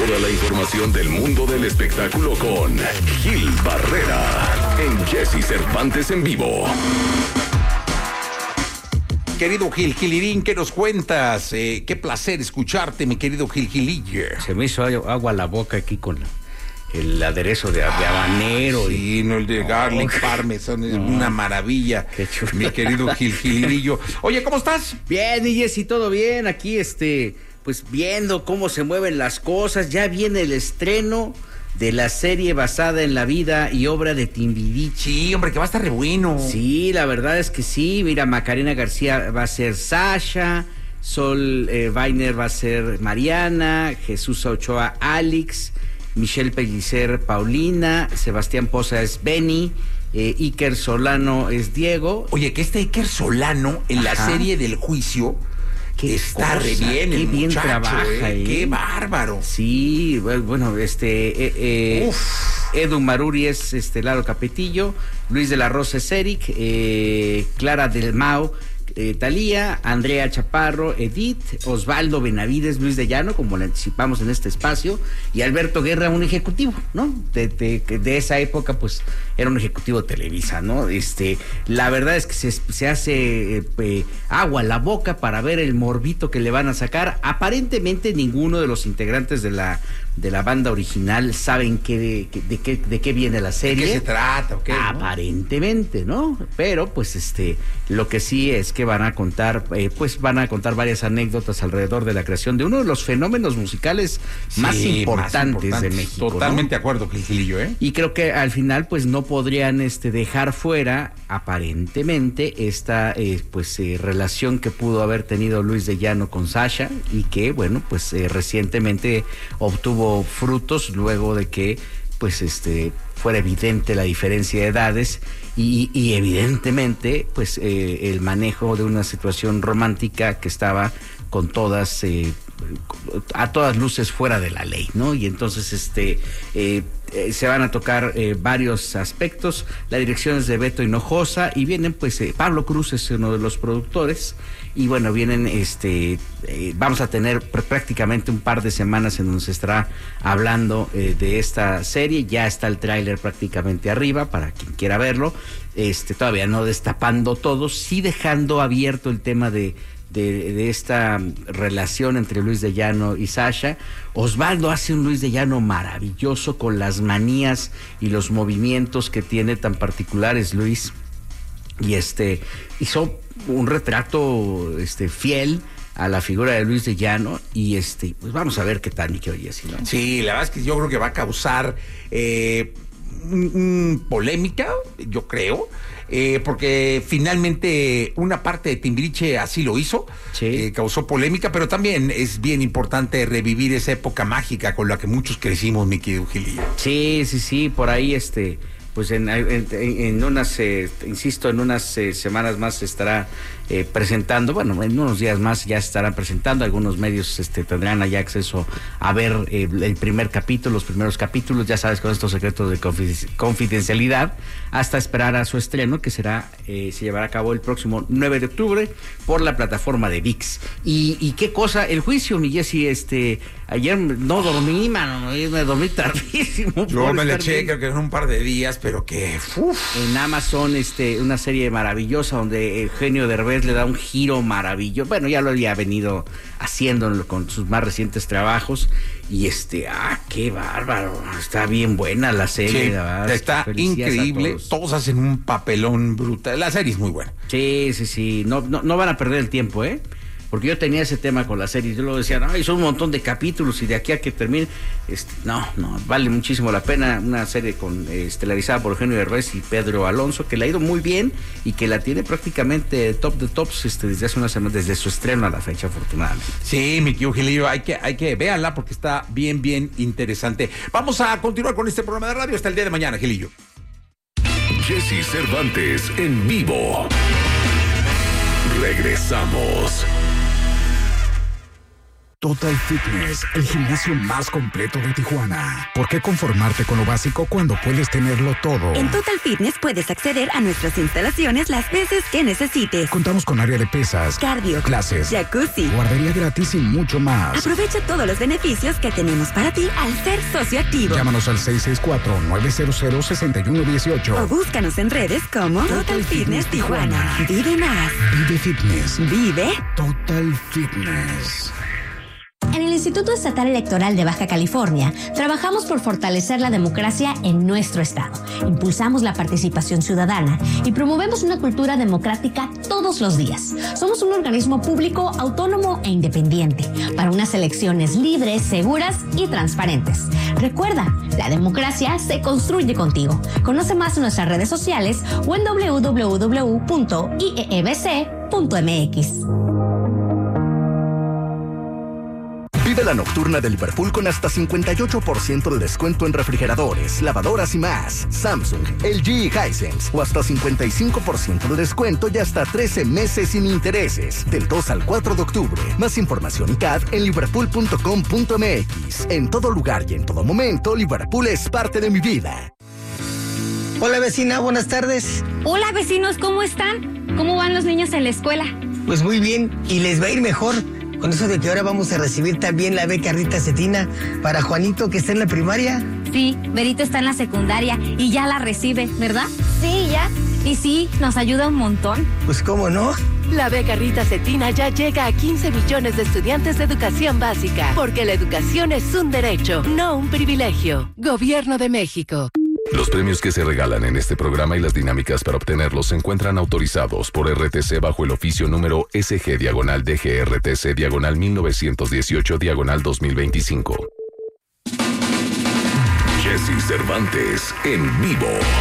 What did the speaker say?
Toda la información del mundo del espectáculo con Gil Barrera en Jesse Cervantes en vivo. Querido Gilirín, ¿qué nos cuentas? Qué placer escucharte, mi querido Gilillo. Se me hizo agua la boca aquí con el aderezo de habanero. Sí, no, el de garlic parmesan es una maravilla. Qué chulo. Mi querido Gilirillo. Oye, ¿cómo estás? Bien, Jessy, todo bien. Aquí, pues viendo cómo se mueven las cosas. Ya viene el estreno de la serie basada en la vida y obra de Timbiriche. Sí, hombre, que va a estar re bueno. Sí, la verdad es que sí. Mira, Macarena García va a ser Sasha, Sol Weiner va a ser Mariana, Jesús Ochoa Alex, Michelle Pellicer Paulina, Sebastián Poza es Benny, Iker Solano es Diego. Oye, que Iker Solano en la serie del juicio está re bien, qué el bien muchacho, trabaja, qué bárbaro. Sí, bueno, Edu Maruri es Lalo Capetillo, Luis de la Rosa es Eric, Clara del Mao, Talía, Andrea Chaparro, Edith, Osvaldo Benavides, Luis de Llano, como le anticipamos en este espacio, y Alberto Guerra, un ejecutivo, ¿no? De esa época, pues, era un ejecutivo de Televisa, ¿no? La verdad es que se hace agua a la boca para ver el morbito que le van a sacar. Aparentemente ninguno de los integrantes de la banda original saben de qué viene la serie. ¿De qué se trata? ¿O qué, no? Aparentemente, ¿no? Pero, pues, lo que sí es que van a contar varias anécdotas alrededor de la creación de uno de los fenómenos musicales más importantes de México. Totalmente ¿no? de acuerdo, Gilillo, ¿eh? Y creo que al final, pues, no podrían dejar fuera, aparentemente, esta relación que pudo haber tenido Luis de Llano con Sasha, y que, bueno, pues, recientemente obtuvo frutos luego de que, pues, fuera evidente la diferencia de edades y evidentemente, pues, el manejo de una situación romántica que estaba con todas, a todas luces fuera de la ley, ¿no? Y entonces, se van a tocar varios aspectos. La dirección es de Beto Hinojosa y vienen, pues, Pablo Cruz es uno de los productores. Y bueno, vienen, vamos a tener prácticamente un par de semanas en donde se estará hablando de esta serie. Ya está el tráiler prácticamente arriba para quien quiera verlo. Todavía no destapando todo, sí dejando abierto el tema de esta relación entre Luis de Llano y Sasha. Osvaldo hace un Luis de Llano maravilloso con las manías y los movimientos que tiene tan particulares Luis. Y hizo un retrato fiel a la figura de Luis de Llano y pues vamos a ver qué tal, mi querido Jessy, ¿no? Sí, la verdad es que yo creo que va a causar polémica, yo creo, porque finalmente una parte de Timbiriche así lo hizo, sí. Causó polémica, pero también es bien importante revivir esa época mágica con la que muchos crecimos, mi querido Gilillo. Sí, por ahí pues en unas, insisto, en unas semanas más se estará presentando, bueno, en unos días más ya estarán presentando, algunos medios tendrán allá acceso a ver el primer capítulo, los primeros capítulos, ya sabes, con estos secretos de confidencialidad, hasta esperar a su estreno, que se llevará a cabo el próximo 9 de octubre por la plataforma de ViX. Y qué cosa, el juicio, mi Jessy, ayer no dormí, mano, me dormí tardísimo. Yo me le eché, creo que en un par de días, pero que... En Amazon, una serie maravillosa donde Eugenio Derbez le da un giro maravilloso. Bueno, ya lo había venido haciendo con sus más recientes trabajos. Y qué bárbaro. Está bien buena la serie. Sí, la verdad, está increíble. Todos hacen un papelón brutal. La serie es muy buena. Sí. No van a perder el tiempo, porque yo tenía ese tema con la serie, yo lo decía, no, son un montón de capítulos y de aquí a que termine, no, vale muchísimo la pena. Una serie estelarizada por Eugenio Derbez y Pedro Alonso, que le ha ido muy bien y que la tiene prácticamente top de tops desde hace una semana, desde su estreno a la fecha, afortunadamente. Sí, mi querido Gilillo, hay que véanla porque está bien interesante. Vamos a continuar con este programa de radio hasta el día de mañana, Gilillo. Jesse Cervantes en vivo. Regresamos. Total Fitness, el gimnasio más completo de Tijuana. ¿Por qué conformarte con lo básico cuando puedes tenerlo todo? En Total Fitness puedes acceder a nuestras instalaciones las veces que necesites. Contamos con área de pesas, cardio, clases, jacuzzi, guardería gratis y mucho más. Aprovecha todos los beneficios que tenemos para ti al ser socio activo. Llámanos al 664-900-6118 o búscanos en redes como Total Fitness Tijuana. Vive más. Vive Fitness. Vive Total Fitness. En el Instituto Estatal Electoral de Baja California, trabajamos por fortalecer la democracia en nuestro estado. Impulsamos la participación ciudadana y promovemos una cultura democrática todos los días. Somos un organismo público, autónomo e independiente para unas elecciones libres, seguras y transparentes. Recuerda, la democracia se construye contigo. Conoce más en nuestras redes sociales o en www.iebc.mx. Vive la nocturna de Liverpool con hasta 58% de descuento en refrigeradores, lavadoras y más. Samsung, LG y Hisense. O hasta 55% de descuento y hasta 13 meses sin intereses. Del 2 al 4 de octubre. Más información y CAD en liverpool.com.mx. En todo lugar y en todo momento, Liverpool es parte de mi vida. Hola vecina, buenas tardes. Hola vecinos, ¿cómo están? ¿Cómo van los niños en la escuela? Pues muy bien, y les va a ir mejor. Con eso de que ahora vamos a recibir también la beca Rita Cetina para Juanito, que está en la primaria. Sí, Berito está en la secundaria y ya la recibe, ¿verdad? Sí, ya. Y sí, nos ayuda un montón. Pues cómo no. La beca Rita Cetina ya llega a 15 millones de estudiantes de educación básica, porque la educación es un derecho, no un privilegio. Gobierno de México. Los premios que se regalan en este programa y las dinámicas para obtenerlos se encuentran autorizados por RTC bajo el oficio número SG-DGRTC-1918-2025. Jesse Cervantes en vivo.